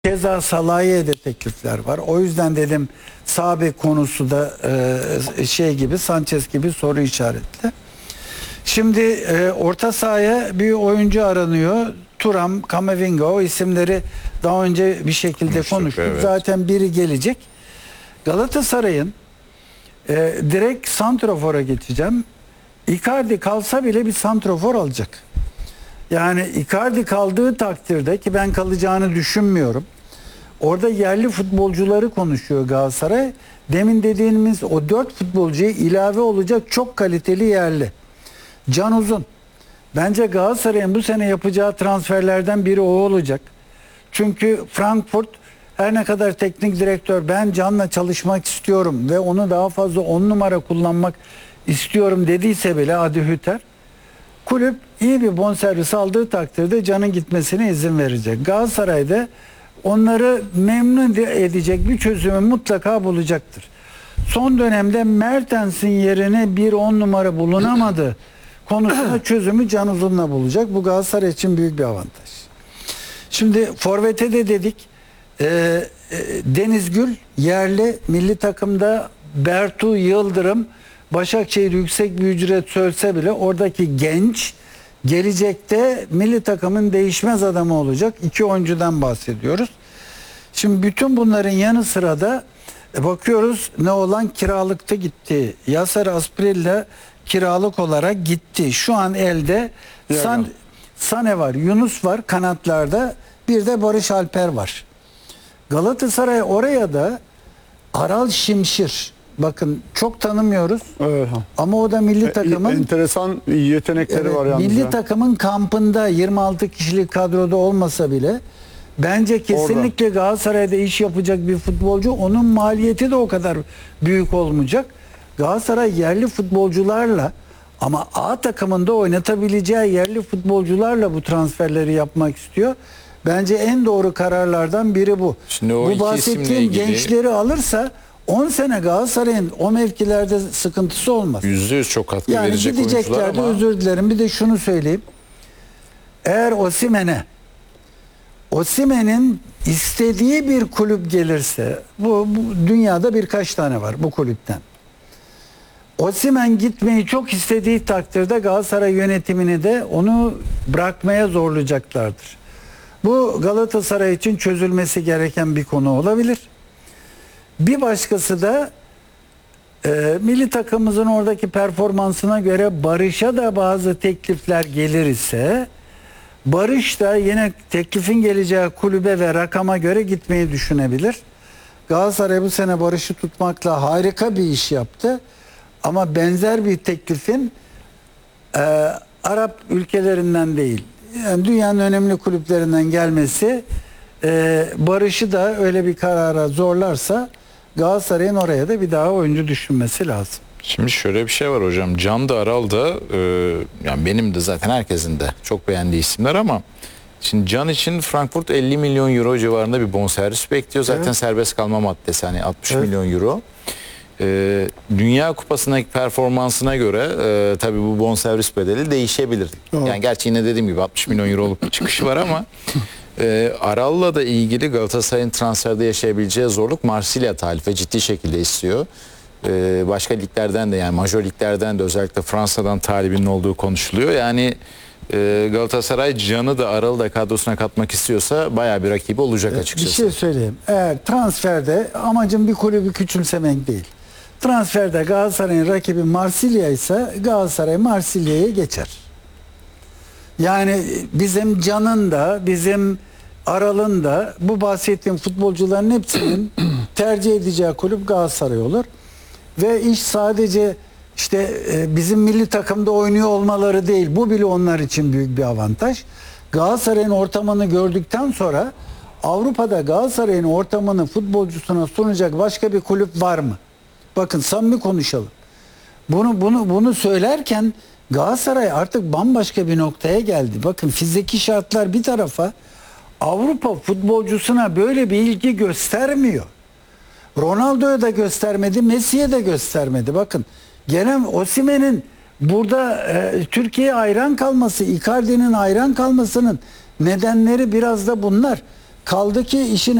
Keza Salah'a de teklifler var. O yüzden dedim sağ bek konusu da şey gibi, Sanchez gibi soru işaretli. Şimdi orta sahaya bir oyuncu aranıyor. Thuram, Camavinga, o isimleri daha önce bir şekilde konuştuk. Evet. Zaten biri gelecek. Galatasaray'ın direkt santrofora geçeceğim. Icardi kalsa bile bir santrofor alacak. Yani Icardi kaldığı takdirde, ki ben kalacağını düşünmüyorum, orada yerli futbolcuları konuşuyor Galatasaray. Demin dediğimiz o 4 futbolcuya ilave olacak çok kaliteli yerli. Can Uzun. Bence Galatasaray'ın bu sene yapacağı transferlerden biri o olacak. Çünkü Frankfurt her ne kadar teknik direktör ben Can'la çalışmak istiyorum ve onu daha fazla 10 numara kullanmak istiyorum dediyse bile Adi Hütter, kulüp iyi bir bonservis aldığı takdirde Can'ın gitmesine izin verecek. Galatasaray'da onları memnun edecek bir çözümü mutlaka bulacaktır. Son dönemde Mertens'in yerine bir 10 numara bulunamadı konusunda çözümü Can Uzun'la bulacak. Bu Galatasaray için büyük bir avantaj. Şimdi forvete de dedik. Deniz Gül yerli, milli takımda Bertu Yıldırım Başakşehir yüksek bir ücret söylese bile oradaki genç gelecekte milli takımın değişmez adamı olacak. 2 oyuncudan bahsediyoruz. Şimdi bütün bunların yanı sıra da bakıyoruz ne olan kiralıkta gitti. Yasser Asprilla kiralık olarak gitti. Şu an elde Sane var, Yunus var kanatlarda, bir de Barış Alper var. Galatasaray oraya da Aral Şimşir, bakın çok tanımıyoruz, evet, ama o da milli takımın enteresan yetenekleri var yalnız. Milli takımın kampında 26 kişilik kadroda olmasa bile bence kesinlikle orada Galatasaray'da iş yapacak bir futbolcu. Onun maliyeti de o kadar büyük olmayacak. Galatasaray yerli futbolcularla, ama A takımında oynatabileceği yerli futbolcularla bu transferleri yapmak istiyor. Bence en doğru kararlardan biri bu. Şimdi o bu bahsettiğim gençleri alırsa 10 sene Galatasaray'ın o mevkilerde sıkıntısı olmaz. %100 çok katkı yani verecek oyuncular gideceklerde, ama... özür dilerim, bir de şunu söyleyeyim. Eğer Osimhen'in istediği bir kulüp gelirse, bu dünyada birkaç tane var bu kulüpten. Osimhen gitmeyi çok istediği takdirde Galatasaray yönetimini de onu bırakmaya zorlayacaklardır. Bu Galatasaray için çözülmesi gereken bir konu olabilir. Bir başkası da milli takımımızın oradaki performansına göre Barış'a da bazı teklifler gelir ise Barış da yine teklifin geleceği kulübe ve rakama göre gitmeyi düşünebilir. Galatasaray bu sene Barış'ı tutmakla harika bir iş yaptı. Ama benzer bir teklifin Arap ülkelerinden değil, yani dünyanın önemli kulüplerinden gelmesi Barış'ı da öyle bir karara zorlarsa Galatasaray'ın oraya da bir daha oyuncu düşünmesi lazım. Şimdi şöyle bir şey var hocam. Can da Aral da yani benim de zaten herkesin de çok beğendiği isimler ama şimdi Can için Frankfurt 50 milyon euro civarında bir bonservis bekliyor. Zaten evet, serbest kalma maddesi, hani 60 evet, milyon euro. Dünya Kupası'ndaki performansına göre tabii bu bonservis bedeli değişebilir. Oh. Yani gerçi yine dediğim gibi 60 milyon euroluk bir çıkışı var ama Aral'la da ilgili Galatasaray'ın transferde yaşayabileceği zorluk Marsilya talife ciddi şekilde istiyor. Başka liglerden de, yani majör liglerden de, özellikle Fransa'dan talibinin olduğu konuşuluyor. Yani Galatasaray Can'ı da Aral'ı da kadrosuna katmak istiyorsa bayağı bir rakibi olacak açıkçası. Bir şey söyleyeyim. Eğer transferde amacım bir kulübü küçümsemek değil. Transferde Galatasaray'ın rakibi Marsilya ise Galatasaray Marsilya'ya geçer. Yani bizim Can'ın da, bizim Aral'ın da, bu bahsettiğim futbolcuların hepsinin tercih edeceği kulüp Galatasaray olur. Ve iş sadece işte bizim milli takımda oynuyor olmaları değil. Bu bile onlar için büyük bir avantaj. Galatasaray'ın ortamını gördükten sonra Avrupa'da Galatasaray'ın ortamını futbolcusuna sunacak başka bir kulüp var mı? Bakın samimi konuşalım. Bunu söylerken Galatasaray artık bambaşka bir noktaya geldi. Bakın fiziki şartlar bir tarafa, Avrupa futbolcusuna böyle bir ilgi göstermiyor. Ronaldo'ya da göstermedi, Messi'ye de göstermedi. Bakın gene Osimhen'in burada Türkiye'ye hayran kalması, Icardi'nin hayran kalmasının nedenleri biraz da bunlar. Kaldı ki işin